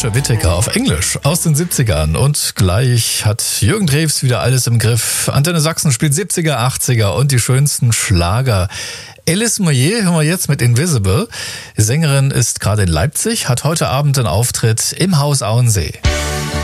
Roger Whittaker auf Englisch aus den 70ern. Und gleich hat Jürgen Drews wieder alles im Griff. Antenne Sachsen spielt 70er, 80er und die schönsten Schlager. Alice Moyer hören wir jetzt mit Invisible. Die Sängerin ist gerade in Leipzig, hat heute Abend einen Auftritt im Haus Auensee.